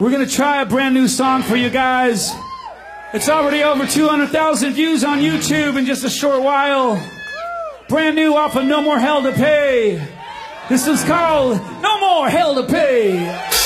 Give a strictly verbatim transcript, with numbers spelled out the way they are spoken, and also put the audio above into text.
We're gonna try a brand new song for you guys. It's already over two hundred thousand views on YouTube in just a short while. Brand new off of No More Hell to Pay. This is called No More Hell to Pay.